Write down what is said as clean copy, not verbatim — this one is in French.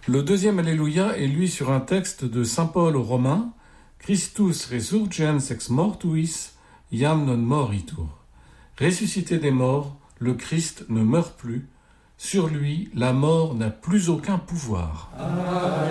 Le deuxième Alléluia est lui sur un texte de saint Paul aux Romains, Christus resurgens ex mortuis, iam non moritur. Ressuscité des morts, le Christ ne meurt plus. Sur lui, la mort n'a plus aucun pouvoir.